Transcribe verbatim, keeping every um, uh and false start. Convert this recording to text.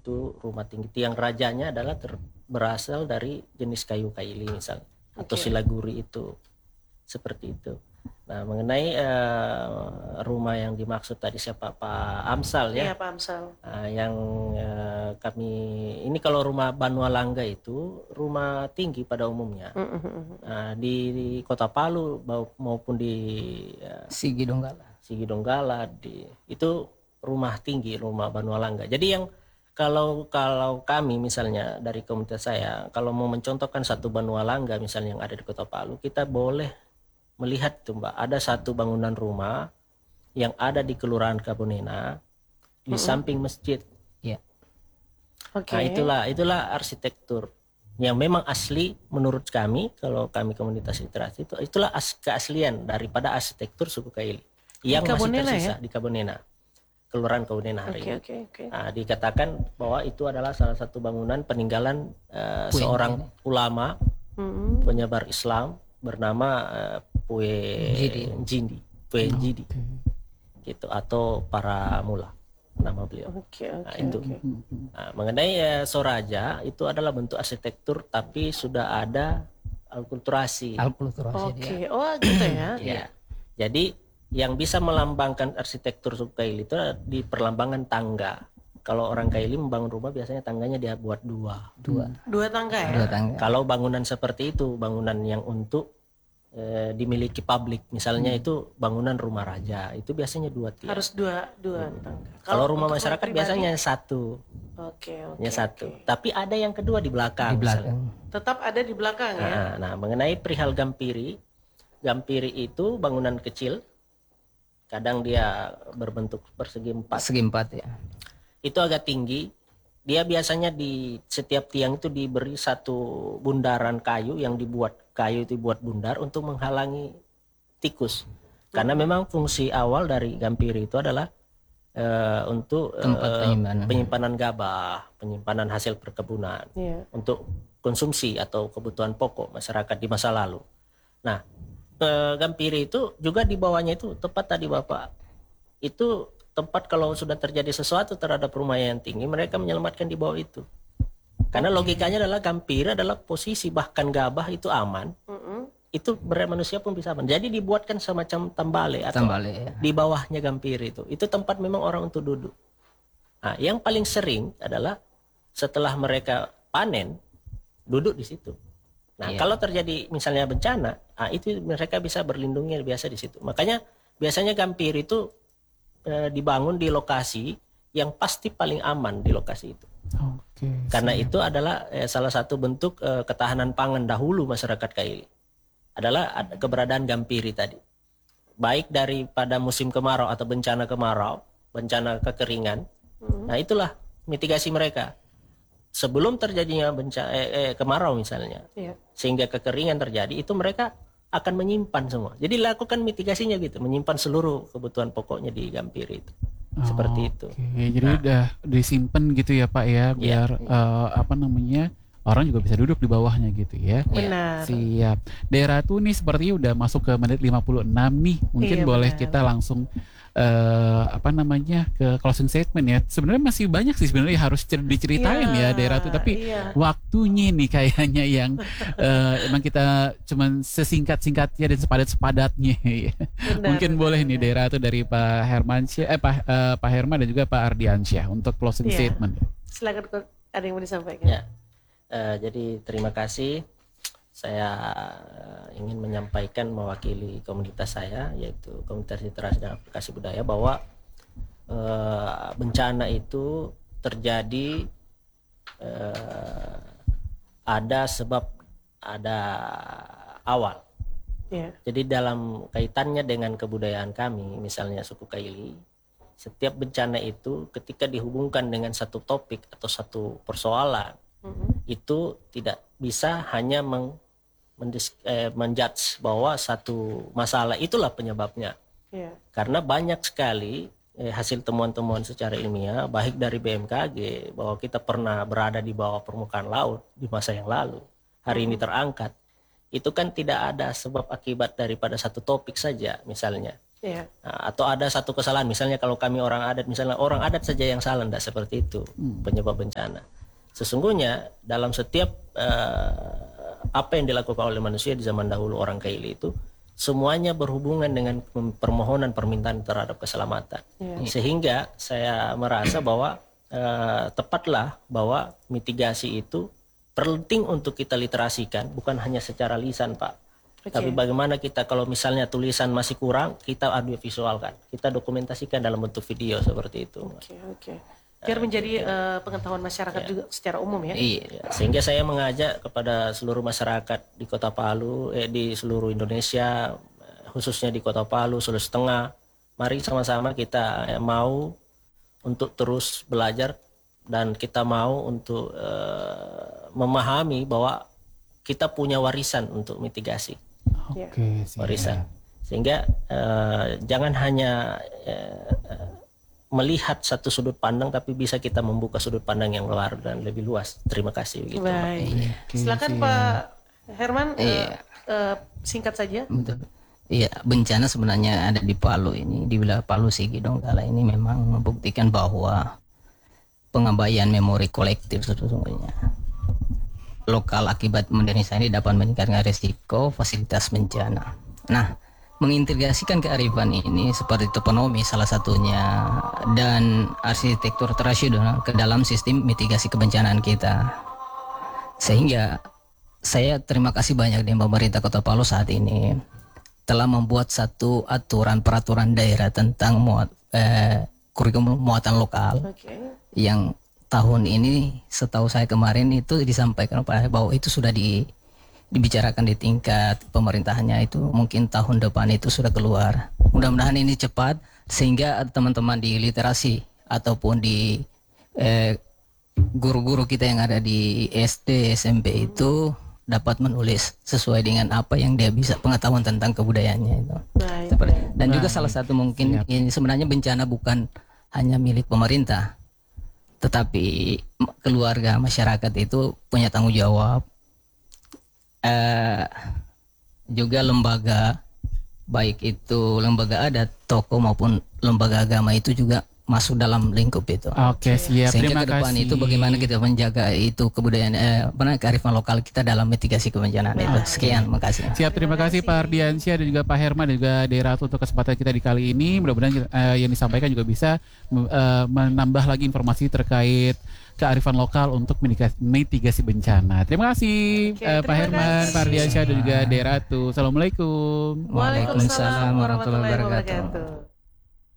bentuk rumah tinggi. Tiang rajanya adalah ter, berasal dari jenis kayu kaili misalnya, atau Oke. silaguri itu, seperti itu. Nah, mengenai uh, rumah yang dimaksud tadi siapa, Pak Amsal ya? Iya, Pak Amsal. Uh, yang uh, kami ini kalau rumah Banua Langga itu rumah tinggi pada umumnya. Mm-hmm. Uh, di, di Kota Palu maupun di uh, Sigi Donggala, Sigi Donggala di itu rumah tinggi, rumah Banua Langga. Jadi yang kalau kalau kami misalnya dari komunitas saya, kalau mau mencontohkan satu Banua Langga misalnya yang ada di Kota Palu, kita boleh melihat tuh Mbak, ada satu bangunan rumah yang ada di Kelurahan Kabonena di mm-hmm. samping masjid. Iya. Oke. Nah, itulah itulah arsitektur yang memang asli menurut kami, kalau kami komunitas literasi itu itulah as, keaslian daripada arsitektur suku Kaili yang di masih Kabonena, tersisa ya? di Kabonena. Kelurahan Kabonena hari okay, ini. Okay, okay. Nah, dikatakan bahwa itu adalah salah satu bangunan peninggalan uh, seorang ini. ulama mm-hmm. penyebar Islam bernama uh, Pue Njidi, Pue Njidi, okay. gitu, atau para mula nama beliau. Okay, okay, nah, itu. Okay. Nah, mengenai uh, Soraja itu adalah bentuk arsitektur tapi sudah ada alkulturasi. Alkulturasi. Oke, okay. Oh gitu ya. Ya. Jadi yang bisa melambangkan arsitektur suku Kaili itu di perlambangan tangga. Kalau orang Kaili membangun rumah biasanya tangganya dia buat dua. Dua, dua tangga ya? Dua tangga. Kalau bangunan seperti itu, bangunan yang untuk eh, dimiliki publik, misalnya hmm. itu bangunan rumah raja, itu biasanya dua tiang. Harus dua, dua hmm. tangga. Kalau, Kalau rumah masyarakat pribadi, biasanya satu. Oke, oke. Hanya satu. Okay. Tapi ada yang kedua di belakang. Di belakang. Tetap ada di belakang nah, ya? Nah, mengenai perihal Gampiri, Gampiri itu bangunan kecil. Kadang dia berbentuk persegi empat. Persegi empat ya. Itu agak tinggi. Dia biasanya di setiap tiang itu diberi satu bundaran kayu yang dibuat kayu itu dibuat bundar untuk menghalangi tikus. Karena hmm. memang fungsi awal dari Gampiri itu adalah uh, untuk tempat uh, penyimpanan. penyimpanan gabah, penyimpanan hasil perkebunan, yeah. untuk konsumsi atau kebutuhan pokok masyarakat di masa lalu. Nah, Gampiri itu juga di bawahnya itu tepat tadi Bapak, itu tempat kalau sudah terjadi sesuatu terhadap rumah yang tinggi, mereka menyelamatkan di bawah itu. Karena logikanya adalah Gampiri adalah posisi bahkan gabah itu aman, mm-hmm. itu manusia pun bisa aman. Jadi dibuatkan semacam tambale atau tambale, ya. Di bawahnya Gampiri itu, itu tempat memang orang untuk duduk. Nah, yang paling sering adalah setelah mereka panen duduk di situ. Nah, yeah. kalau terjadi misalnya bencana, ah, itu mereka bisa berlindungnya biasa di situ. Makanya biasanya Gampiri itu e, dibangun di lokasi yang pasti paling aman di lokasi itu. Okay, Karena siap. itu adalah e, salah satu bentuk e, ketahanan pangan dahulu masyarakat Kaili. Adalah ada keberadaan Gampiri tadi. Baik daripada musim kemarau atau bencana kemarau, bencana kekeringan. Hmm. Nah, itulah mitigasi mereka. Sebelum terjadinya bencana eh, eh, kemarau misalnya, yeah. sehingga kekeringan terjadi, itu mereka akan menyimpan semua. Jadi lakukan mitigasinya gitu, menyimpan seluruh kebutuhan pokoknya di Gampiri itu, oh, seperti itu. Okay. Jadi nah, udah disimpan gitu ya Pak ya, biar yeah. uh, apa namanya orang juga bisa duduk di bawahnya gitu ya. Benar. Siap. Daerah tuh nih sepertinya udah masuk ke menit lima puluh enam nih, mungkin iya, boleh benar. kita langsung Uh, apa namanya ke closing statement ya. Sebenarnya masih banyak sih sebenarnya harus diceritain ya, ya daerah itu, tapi ya. waktunya nih kayaknya yang uh, emang kita cuman sesingkat-singkatnya dan sepadat-sepadatnya ya. Mungkin benar, boleh benar. nih daerah itu dari Pak Hermansyah eh Pak uh, Pak Herman dan juga Pak Ardiansyah untuk closing ya. statement. Silakan, ada yang mau disampaikan. Ya. Uh, jadi terima kasih. Saya ingin menyampaikan mewakili komunitas saya, yaitu komunitas literasi dan aplikasi budaya, bahwa e, bencana itu terjadi e, ada sebab, ada awal. Yeah. Jadi dalam kaitannya dengan kebudayaan kami, misalnya suku Kaili, setiap bencana itu ketika dihubungkan dengan satu topik atau satu persoalan, mm-hmm. itu tidak bisa hanya meng Mendis, eh, menjudge bahwa satu masalah itulah penyebabnya, yeah. karena banyak sekali eh, hasil temuan-temuan secara ilmiah baik dari B M K G bahwa kita pernah berada di bawah permukaan laut di masa yang lalu, hari mm-hmm. ini terangkat, itu kan tidak ada sebab akibat daripada satu topik saja misalnya, Iya. Nah, atau ada satu kesalahan, misalnya kalau kami orang adat, misalnya orang adat saja yang salah, tidak seperti itu penyebab bencana. Sesungguhnya dalam setiap uh, apa yang dilakukan oleh manusia di zaman dahulu orang Kaili itu semuanya berhubungan dengan permohonan permintaan terhadap keselamatan. Iya. Sehingga saya merasa bahwa uh, tepatlah bahwa mitigasi itu penting untuk kita literasikan, bukan hanya secara lisan, Pak. Oke. Tapi bagaimana kita kalau misalnya tulisan masih kurang, kita audio visualkan, kita dokumentasikan dalam bentuk video seperti itu. Oke, oke. Biar menjadi eh, pengetahuan masyarakat juga secara umum ya. Iya, sehingga saya mengajak kepada seluruh masyarakat di Kota Palu, eh, di seluruh Indonesia, khususnya di Kota Palu, Sulawesi Tengah, mari sama-sama kita eh, mau untuk terus belajar dan kita mau untuk eh, memahami bahwa kita punya warisan untuk mitigasi. Oke, siap. Warisan, sehingga eh, jangan hanya eh, melihat satu sudut pandang, tapi bisa kita membuka sudut pandang yang luar dan lebih luas. Terima kasih. Begitu. Baik. Oke, Silakan siap. Pak Herman, eh, Iya. eh, singkat saja. Betul. Iya, bencana sebenarnya ada di Palu ini, di wilayah Palu Sigi Donggala ini memang membuktikan bahwa pengabaian memori kolektif sesungguhnya lokal akibat modernisasi ini dapat meningkatkan risiko fasilitas bencana. Nah, mengintegrasikan kearifan ini seperti toponomi salah satunya dan arsitektur tradisional ke dalam sistem mitigasi kebencanaan kita. Sehingga saya terima kasih banyak dengan pemerintah Kota Palu saat ini telah membuat satu aturan peraturan daerah tentang muat, eh, kurikulum muatan lokal Oke. yang tahun ini setahu saya kemarin itu disampaikan Pak bahwa itu sudah di, dibicarakan di tingkat pemerintahannya, itu mungkin tahun depan itu sudah keluar. Mudah-mudahan ini cepat sehingga teman-teman di literasi ataupun di eh, guru-guru kita yang ada di S D, S M P itu dapat menulis sesuai dengan apa yang dia bisa pengetahuan tentang kebudayaannya itu. Baik. Seperti- baik. Dan juga salah satu mungkin Siap. ini sebenarnya bencana bukan hanya milik pemerintah, tetapi m- keluarga masyarakat itu punya tanggung jawab. Eh, juga lembaga, baik itu lembaga adat, tokoh maupun lembaga agama itu juga masuk dalam lingkup itu. Oke, siap. Sehingga Terima ke depan kasih. itu bagaimana kita menjaga itu kebudayaan, eh, apa, kearifan lokal kita dalam mitigasi kebencanaan itu. Sekian, makasih. Siap, terima kasih Pak Ardiansyah dan juga Pak Herman dan juga Deiratu untuk kesempatan kita di kali ini. Mudah-mudahan eh, yang disampaikan juga bisa eh, menambah lagi informasi terkait kearifan lokal untuk mitigasi, mitigasi bencana. Terima kasih Oke, eh, Pak terima Herman, kasih. Pak Ardiansyah dan juga Deiratu. Assalamualaikum. Waalaikumsalam Waalaikumsalam warahmatullahi warahmatullahi wabarakatuh. wabarakatuh.